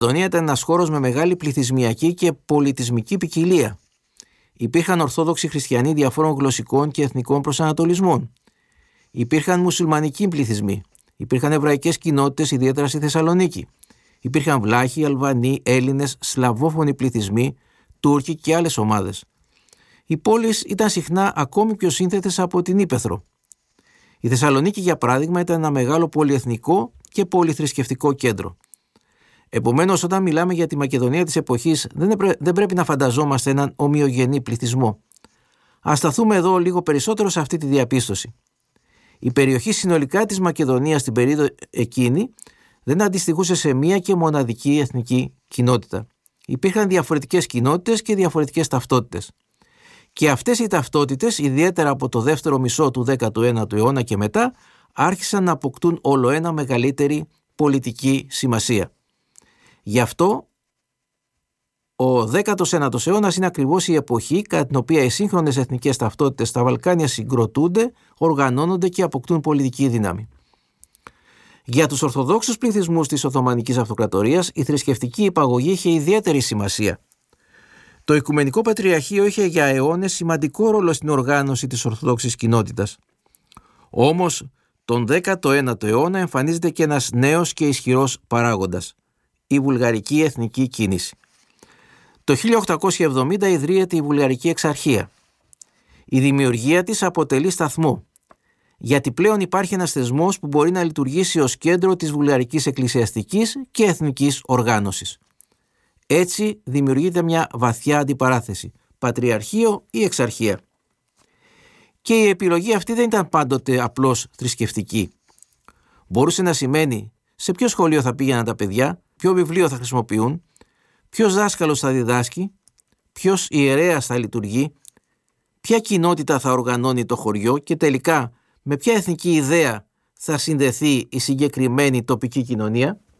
Μακεδονία ήταν ένας χώρος με μεγάλη πληθυσμιακή και πολιτισμική ποικιλία. Υπήρχαν Ορθόδοξοι χριστιανοί διαφόρων γλωσσικών και εθνικών προσανατολισμών. Υπήρχαν μουσουλμανικοί πληθυσμοί. Υπήρχαν εβραϊκές κοινότητες, ιδιαίτερα στη Θεσσαλονίκη. Υπήρχαν Βλάχοι, Αλβανοί, Έλληνες, σλαβόφωνοι πληθυσμοί, Τούρκοι και άλλες ομάδες. Οι πόλεις ήταν συχνά ακόμη πιο σύνθετες από την Ύπαιθρο. Η Θεσσαλονίκη, για παράδειγμα, ήταν ένα μεγάλο πολυεθνικό και πολυθρησκευτικό κέντρο. Επομένως, όταν μιλάμε για τη Μακεδονία της εποχής, δεν πρέπει να φανταζόμαστε έναν ομοιογενή πληθυσμό. Ας σταθούμε εδώ λίγο περισσότερο σε αυτή τη διαπίστωση. Η περιοχή συνολικά της Μακεδονίας στην περίοδο εκείνη δεν αντιστοιχούσε σε μία και μοναδική εθνική κοινότητα. Υπήρχαν διαφορετικές κοινότητες και διαφορετικές ταυτότητες. Και αυτές οι ταυτότητες, ιδιαίτερα από το δεύτερο μισό του 19ου αιώνα και μετά, άρχισαν να αποκτούν ολοένα μεγαλύτερη πολιτική σημασία. Γι' αυτό ο 19ος αιώνας είναι ακριβώς η εποχή κατά την οποία οι σύγχρονες εθνικές ταυτότητες στα Βαλκάνια συγκροτούνται, οργανώνονται και αποκτούν πολιτική δύναμη. Για τους Ορθοδόξους πληθυσμούς της Οθωμανικής Αυτοκρατορίας, η θρησκευτική υπαγωγή είχε ιδιαίτερη σημασία. Το Οικουμενικό Πατριαρχείο είχε για αιώνες σημαντικό ρόλο στην οργάνωση της Ορθοδόξης κοινότητας. Όμως, τον 19ο αιώνα εμφανίζεται και ένας νέος και ισχυρός παράγοντας, η Βουλγαρική Εθνική Κίνηση. Το 1870 ιδρύεται η Βουλγαρική Εξαρχία. Η δημιουργία της αποτελεί σταθμό, γιατί πλέον υπάρχει ένας θεσμός που μπορεί να λειτουργήσει ως κέντρο της βουλγαρικής εκκλησιαστικής και εθνικής οργάνωσης. Έτσι δημιουργείται μια βαθιά αντιπαράθεση, πατριαρχείο ή εξαρχία. Και η επιλογή αυτή δεν ήταν πάντοτε απλώς θρησκευτική. Μπορούσε να σημαίνει σε ποιο σχολείο θα πήγαιναν τα παιδιά, ποιο βιβλίο θα χρησιμοποιούν, ποιος δάσκαλος θα διδάσκει, ποιος ιερέας θα λειτουργεί, ποια κοινότητα θα οργανώνει το χωριό και τελικά με ποια εθνική ιδέα θα συνδεθεί η συγκεκριμένη τοπική κοινωνία.